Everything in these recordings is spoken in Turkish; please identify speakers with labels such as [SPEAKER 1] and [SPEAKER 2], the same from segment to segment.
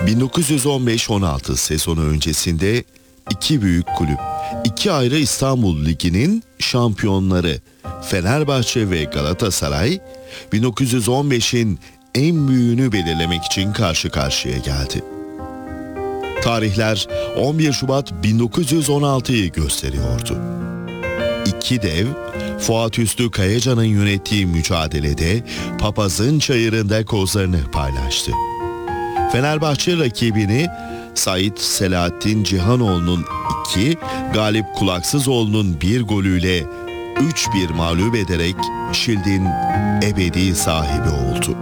[SPEAKER 1] 1915-16 sezonu öncesinde iki büyük kulüp, iki ayrı İstanbul Ligi'nin şampiyonları Fenerbahçe ve Galatasaray 1915'in en büyüğünü belirlemek için karşı karşıya geldi. Tarihler 11 Şubat 1916'yı gösteriyordu. İki dev, Fuat Üstü Kayacan'ın yönettiği mücadelede papazın çayırında kozlarını paylaştı. Fenerbahçe rakibini Said Selahattin Cihanoğlu'nun 2, Galip Kulaksızoğlu'nun 1 golüyle 3-1 mağlup ederek Şild'in ebedi sahibi oldu.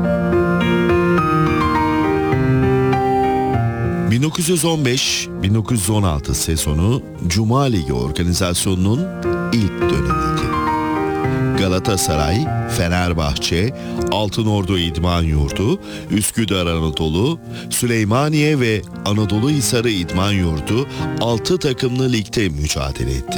[SPEAKER 1] 1915-1916 sezonu Cuma Ligi organizasyonunun ilk dönemiydi. Galatasaray, Fenerbahçe, Altınordu İdman Yurdu, Üsküdar Anadolu, Süleymaniye ve Anadolu Hisarı İdman Yurdu 6 takımlı ligde mücadele etti.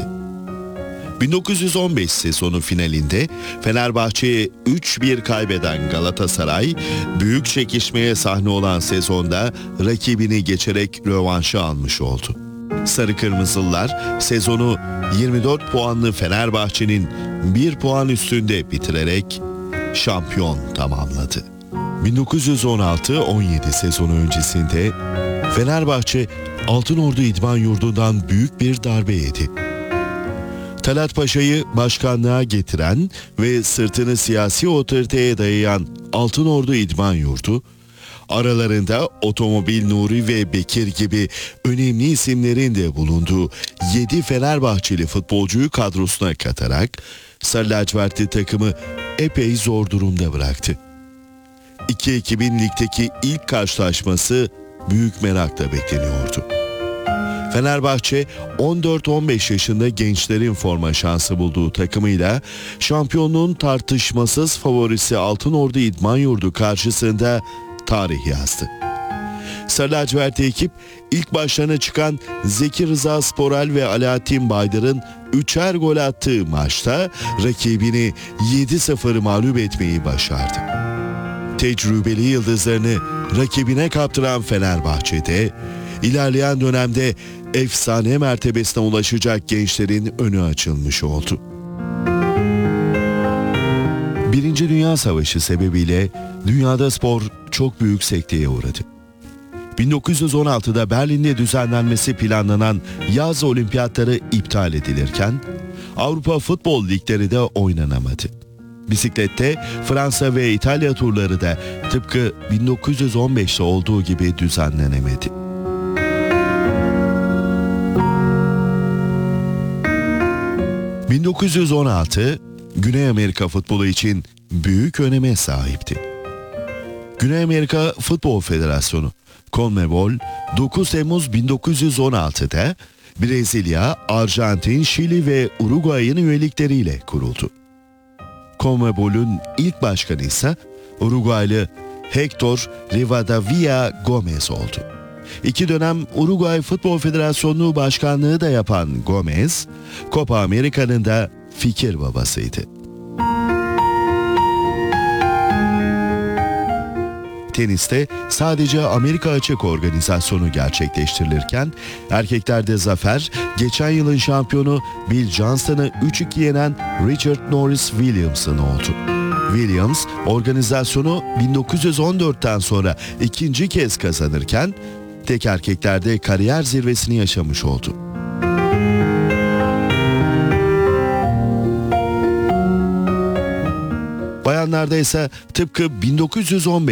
[SPEAKER 1] 1915 sezonu finalinde Fenerbahçe'ye 3-1 kaybeden Galatasaray, büyük çekişmeye sahne olan sezonda rakibini geçerek rövanşı almış oldu. Sarı Kırmızılılar sezonu 24 puanlı Fenerbahçe'nin 1 puan üstünde bitirerek şampiyon tamamladı. 1916-17 sezonu öncesinde Fenerbahçe Altınordu İdman Yurdu'ndan büyük bir darbe yedi. Talat Paşa'yı başkanlığa getiren ve sırtını siyasi otoriteye dayayan Altınordu İdman Yurdu, aralarında Otomobil Nuri ve Bekir gibi önemli isimlerin de bulunduğu 7 Fenerbahçeli futbolcuyu kadrosuna katarak Sarı Lacivertli takımı epey zor durumda bıraktı. İki ekibin ligdeki ilk karşılaşması büyük merakla bekleniyordu. Fenerbahçe 14-15 yaşında gençlerin forma şansı bulduğu takımıyla şampiyonluğun tartışmasız favorisi Altınordu İdman Yurdu karşısında tarih yazdı. Sarı lacivertli ekip ilk başlarına çıkan Zeki Rıza Sporel ve Alaaddin Baydar'ın 3'er gol attığı maçta rakibini 7-0 mağlup etmeyi başardı. Tecrübeli yıldızlarını rakibine kaptıran Fenerbahçe'de ilerleyen dönemde efsane mertebesine ulaşacak gençlerin önü açılmış oldu. Birinci Dünya Savaşı sebebiyle dünyada spor çok büyük sekteye uğradı. 1916'da Berlin'de düzenlenmesi planlanan yaz olimpiyatları iptal edilirken Avrupa futbol ligleri de oynanamadı. Bisiklette Fransa ve İtalya turları da tıpkı 1915'te olduğu gibi düzenlenemedi. ...1916 Güney Amerika futbolu için büyük öneme sahipti. Güney Amerika Futbol Federasyonu CONMEBOL 9 Temmuz 1916'da Brezilya, Arjantin, Şili ve Uruguay'ın üyelikleriyle kuruldu. CONMEBOL'ün ilk başkanı ise Uruguaylı Hector Rivadavia Gomez oldu. 2 dönem Uruguay Futbol Federasyonu Başkanlığı da yapan Gomez, Copa Amerika'nın da fikir babasıydı. Teniste sadece Amerika Açık organizasyonu gerçekleştirilirken erkeklerde zafer geçen yılın şampiyonu Bill Johnston'ı 3-2 yenen Richard Norris Williams'ın oldu. Williams organizasyonu 1914'ten sonra ikinci kez kazanırken tek erkeklerde kariyer zirvesini yaşamış oldu. Bayanlarda ise tıpkı 1915